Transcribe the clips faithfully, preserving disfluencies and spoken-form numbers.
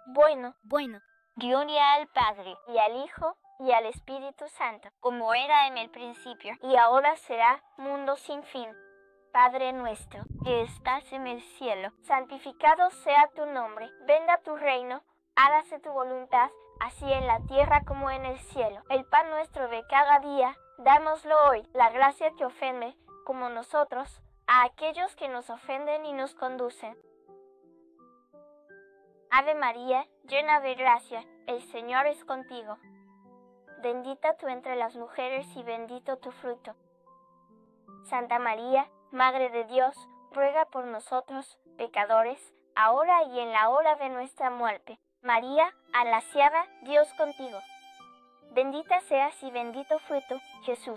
bueno, bueno. Gloria al Padre, y al Hijo, y al Espíritu Santo, como era en el principio, y ahora será, mundo sin fin. Padre nuestro, que estás en el cielo, santificado sea tu nombre. Venga tu reino, hágase tu voluntad, así en la tierra como en el cielo. El pan nuestro de cada día, dámoslo hoy. La gracia que ofende, como nosotros, a aquellos que nos ofenden y nos conducen. Ave María, llena de gracia, el Señor es contigo. Bendita tú entre las mujeres y bendito tu fruto. Santa María, Madre de Dios, ruega por nosotros, pecadores, ahora y en la hora de nuestra muerte. María, agraciada, Dios contigo. Bendita seas y bendito fruto, Jesús.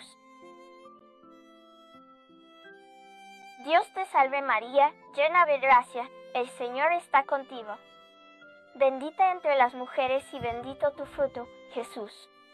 Dios te salve María, llena de gracia, el Señor está contigo. Bendita entre las mujeres y bendito tu fruto, Jesús.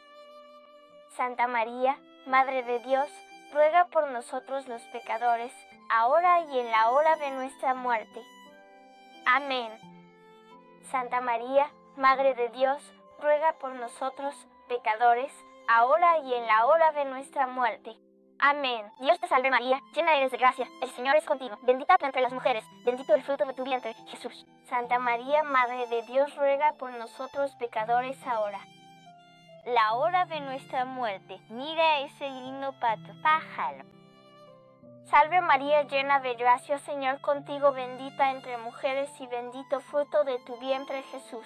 Santa María, Madre de Dios, ruega por nosotros los pecadores, ahora y en la hora de nuestra muerte. Amén. Santa María, Madre de Dios, ruega por nosotros, pecadores, ahora y en la hora de nuestra muerte. Amén. Dios te salve María, llena eres de gracia, el Señor es contigo. Bendita tú entre las mujeres, bendito el fruto de tu vientre, Jesús. Santa María, Madre de Dios, ruega por nosotros pecadores ahora. La hora de nuestra muerte. Mira ese lindo pato, pájaro. Salve María, llena de gracia, Señor contigo, bendita entre mujeres y bendito fruto de tu vientre, Jesús.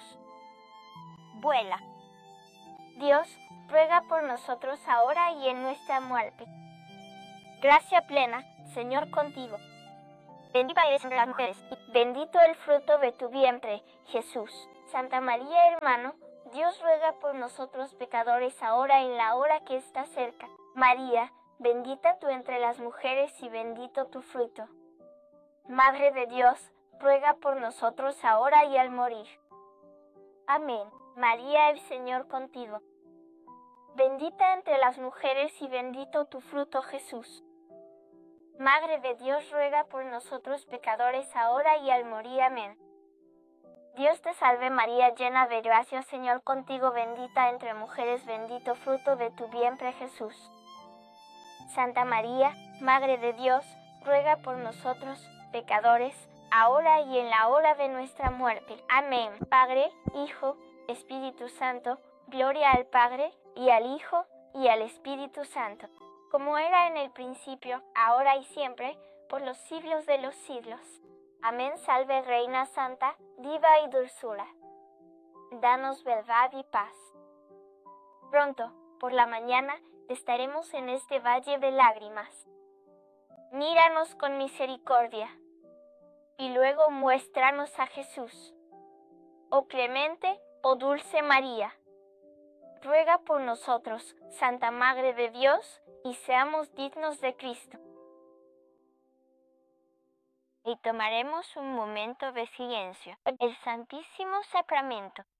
Vuela. Dios, ruega por nosotros ahora y en nuestra muerte. Gracia plena, Señor contigo. Bendita eres entre las mujeres, y bendito el fruto de tu vientre, Jesús. Santa María, hermano, Dios ruega por nosotros pecadores ahora y en la hora que está cerca. María, bendita tú entre las mujeres y bendito tu fruto. Madre de Dios, ruega por nosotros ahora y al morir. Amén. María, el Señor contigo. Bendita entre las mujeres y bendito tu fruto, Jesús. Madre de Dios, ruega por nosotros pecadores ahora y al morir. Amén. Dios te salve María, llena de gracia, Señor contigo, bendita entre mujeres, bendito fruto de tu vientre, Jesús. Santa María, Madre de Dios, ruega por nosotros, pecadores, ahora y en la hora de nuestra muerte. Amén. Padre, Hijo, Espíritu Santo, gloria al Padre, y al Hijo, y al Espíritu Santo, como era en el principio, ahora y siempre, por los siglos de los siglos. Amén. Salve Reina Santa, diva y dulzura. Danos verdad y paz. Pronto, por la mañana, estaremos en este valle de lágrimas. Míranos con misericordia, y luego muéstranos a Jesús. Oh clemente, oh dulce María, ruega por nosotros, Santa Madre de Dios, y seamos dignos de Cristo. Y tomaremos un momento de silencio. El Santísimo Sacramento.